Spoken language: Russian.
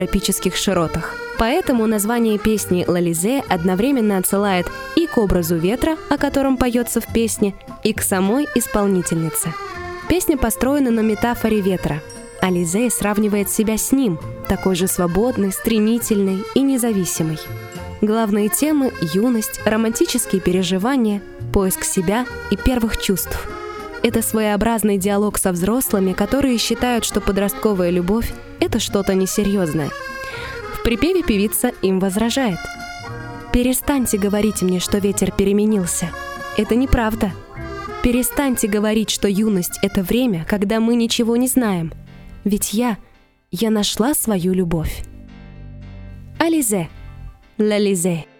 тропических широтах. Поэтому название песни «L'Elysée» одновременно отсылает и к образу ветра, о котором поется в песне, и к самой исполнительнице. Песня построена на метафоре ветра. Ализе сравнивает себя с ним, такой же свободный, стремительный и независимый. Главные темы — юность, романтические переживания, поиск себя и первых чувств. Это своеобразный диалог со взрослыми, которые считают, что подростковая любовь — это что-то несерьезное. В припеве певица им возражает: «Перестаньте говорить мне, что ветер переменился. Это неправда. Перестаньте говорить, что юность — это время, когда мы ничего не знаем. Ведь я нашла свою любовь». Ализе, L'Elysée.